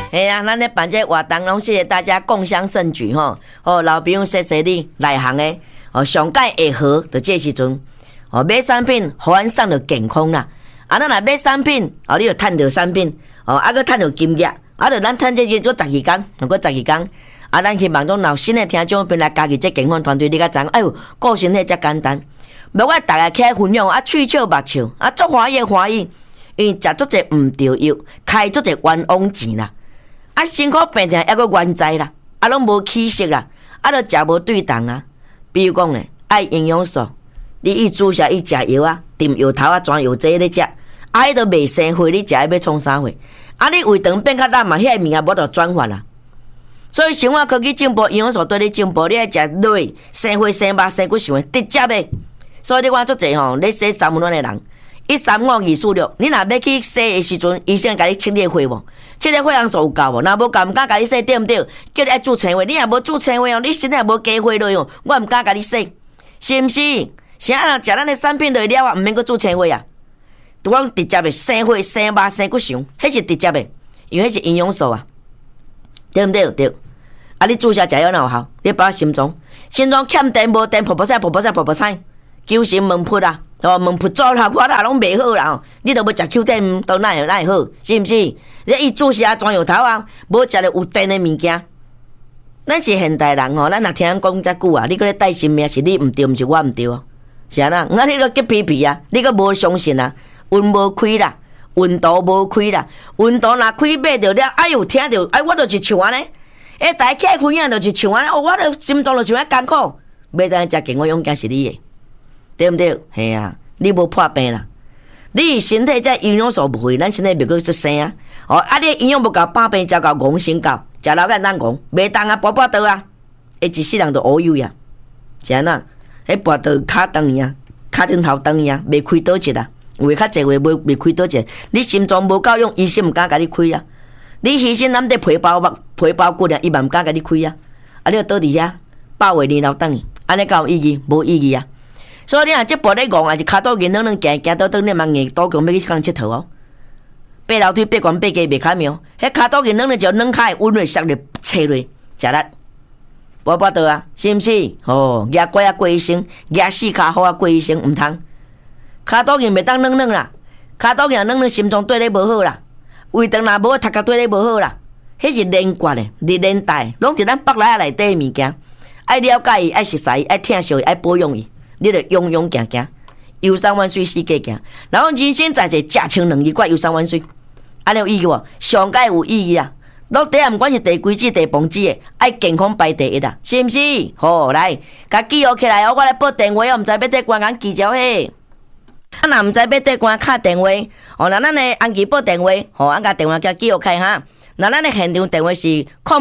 哎呀，咱咧办这活动，拢谢谢大家共襄盛举吼。哦，老朋友谢谢你内行诶。哦，上届会好就这时阵，哦买产品，互咱送着健康啦。啊，咱若买产品，哦你就趁着产品，哦啊搁趁着金额，啊就咱趁这个做12天，过12天。啊，咱希望讲老新的听众朋友来加入这健康团队，你甲知影，哎呦，顾身体遮简单。无我大家起来分享，啊，喙笑目笑，啊，足欢喜欢喜，因为食足济毋着药，开足济冤枉钱啦。啊，辛苦病痛还阁冤灾啦，啊，拢无起色啦，啊，都食无对当啊。比如讲咧，爱营养素，你一注射伊食药啊，炖药头啊，装药剂咧食，啊，迄都袂生火，你食要创啥货？啊，你胃肠变较烂嘛，遐物啊无得转发啦。所以生活科技进步，营养素对你进步，你爱食类生火、生肉、生骨想直接的。所以你看足济吼，你洗三温暖的人，135-246，你若要去洗的时阵，医生甲你测你的血无？测你血氧素有够无？若无够，毋敢甲你洗，对毋对？叫你爱注青花，你若无注青花哦，你身体无加血落哦，我毋敢甲你洗，是毋是？是啊，食咱的产品落了啊，毋免阁注青花啊。拄讲直接的生火、生肉、生骨想，迄是直接的，因为迄是营养素啊。对毋对？对。啊，你注射食药哪有效？你包心脏欠电无电，噗噗菜，求神问卜啊！哦，问卜做啦，我啦拢袂好啦。你都要食 Q 电，都哪会好？是毋是？你伊注射装药头啊，无食着有电的物件。咱是现代人吼，咱若听人讲遮久啊，你搁咧带性命是你毋对，毋是我毋对啊？是安那？你搁急皮皮啊？你搁无相信啊？运无开啦，运道无开啦，运道若开买着了，哎呦，听着，哎，我就是像安尼。哎，大家起来分享就是像安尼，哦，我的心脏就像安艰苦，袂当食健康养健是你的，对毋对？嘿啊，你无破病啦，你身体在营养素不够，咱身体袂够出生啊。哦，啊，你营养不够，百病交到戆身高，食老干当戆，袂当啊，跋倒啊，一世人都乌有呀，是安那？迄跋倒骹长呀，骹枕头长呀，袂开倒一啊，话较济话袂开倒一，你心脏无够用，医生毋敢甲你开啊。你牺牲咱的皮包骨啊，伊嘛毋敢甲你开啊！啊，你要倒伫遐8月2日等去，安尼有意义？无意义啊！所以你若即步咧戆啊，是骹倒硬行倒倒，你嘛硬倒强要去讲佚佗哦。爬楼梯爬悬爬低袂较妙，迄骹倒硬行就软骹温落摔落切落，食力无倒啊，是毋是？哦，牙怪啊过医生，牙4骹好啊过医生，毋通骹倒硬袂当软啦，骹倒硬软心脏对咧无好啦。胃肠若无，头壳对咧无好啦，迄是连贯的，连带，拢是咱北来内底的物件。爱了解伊，爱熟悉伊，爱疼惜伊，爱保养伊，你着勇勇行行，游山玩水世界行。然后人生在世，食清2二罐游山玩水，安尼有意义无？上界有意义啊！落地啊，毋管是第几子、第磅子的，爱健康排第一啦，是毋是？好，来，甲记号起来哦，我来报电话哦，毋知要得关讲记条嘿。啊，若毋知要缀关敲电话，哦，那咱的安琪报电话，吼，俺甲电话叫记号开哈。那咱的现场电话是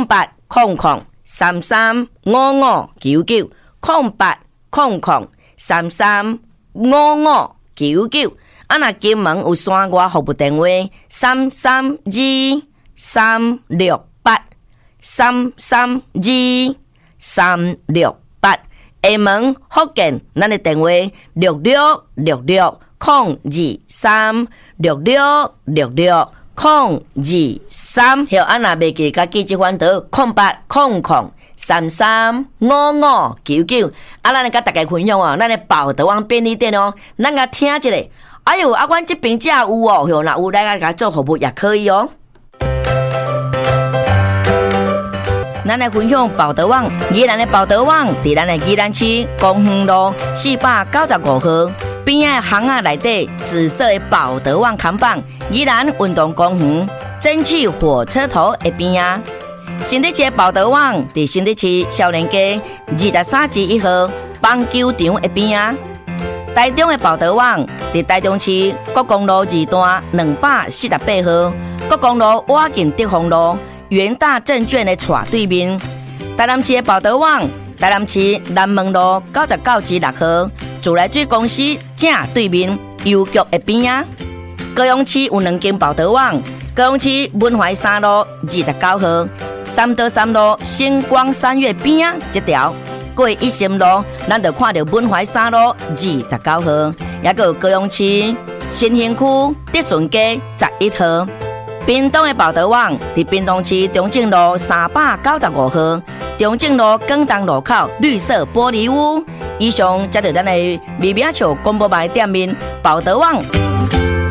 0800335599，0800335599。啊，若金门有线外服务电话332368，332368。厦门福建，咱的电话6666022366660223。后安若袂记，甲记即番号0800335599。啊，咱甲大家分享哦，咱的宝德旺便利店哦，咱甲听一下。哎呦，啊，阮这边才有哦，吼，若有来甲做服务也可以哦。咱来分享宝德旺，宜兰的宝德旺伫咱的宜兰市公园路495号边仔巷仔内底紫色的宝德旺看板，宜兰运动公园蒸汽火车头的边仔。新竹市的宝德旺伫新竹市少年街23-1号棒球场的边仔。台中的宝德旺伫台中市国公路2段248号，国公路瓦近德丰路元大证券的斜对面。台南市的宝德旺，台南市南门路99-6号，自来水公司正对面邮局的边仔。高雄市有2间宝德旺，高雄市文怀3路29号，三德3路星光三月边仔这条。过一心路，咱就看到文怀3路29号，也个高雄市新兴区德顺街11号。 屏东的报道网伫屏东市中正路395号、中正路广东路口绿色玻璃屋。以上，接着咱的微名笑广播牌店面报道网。